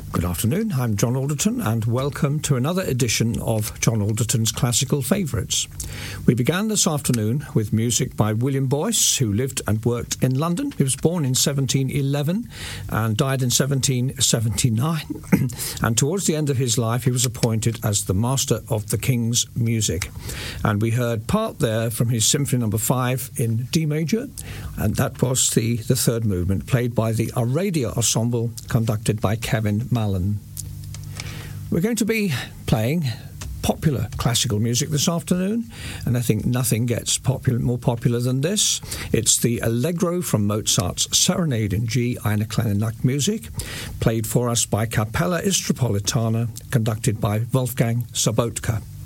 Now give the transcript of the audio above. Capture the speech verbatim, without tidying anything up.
Good afternoon, I'm John Alderton and welcome to another edition of John Alderton's Classical Favourites. We began this afternoon with music by William Boyce, who lived and worked in London. He was born in seventeen eleven and died in seventeen seventy-nine. And towards the end of his life, he was appointed as the Master of the King's Music. And we heard part there from his Symphony Number five in D major, and that was the, the third movement, played by the Aradia Ensemble, conducted by Kevin Mallon. We're going to be playing popular classical music this afternoon, and I think nothing gets popular, more popular than this. It's the Allegro from Mozart's Serenade in G Eine kleine Nachtmusik, played for us by Capella Istropolitana, conducted by Wolfgang Sobotka.